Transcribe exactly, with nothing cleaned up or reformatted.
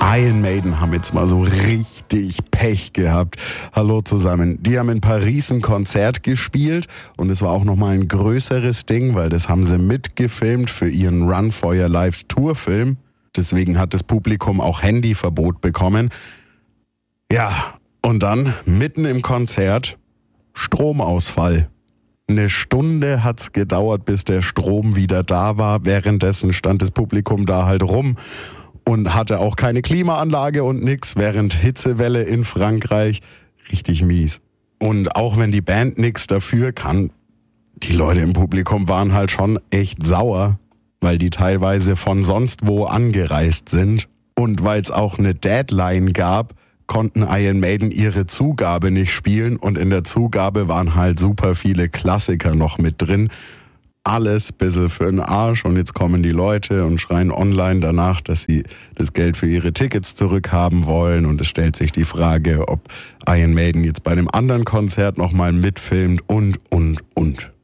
Iron Maiden haben jetzt mal so richtig Pech gehabt. Hallo zusammen. Die haben in Paris ein Konzert gespielt und es war auch nochmal ein größeres Ding, weil das haben sie mitgefilmt für ihren Run for Your Lives Tourfilm. Deswegen hat das Publikum auch Handyverbot bekommen. Ja, und dann mitten im Konzert Stromausfall. Eine Stunde hat's gedauert, bis der Strom wieder da war. Währenddessen stand das Publikum da halt rum und hatte auch keine Klimaanlage und nix, während Hitzewelle in Frankreich. Richtig mies. Und auch wenn die Band nix dafür kann, die Leute im Publikum waren halt schon echt sauer, weil die teilweise von sonst wo angereist sind. Und weil es auch eine Deadline gab, konnten Iron Maiden ihre Zugabe nicht spielen und in der Zugabe waren halt super viele Klassiker noch mit drin. Alles bissel für den Arsch und jetzt kommen die Leute und schreien online danach, dass sie das Geld für ihre Tickets zurückhaben wollen und es stellt sich die Frage, ob Iron Maiden jetzt bei einem anderen Konzert nochmal mitfilmt und, und, und.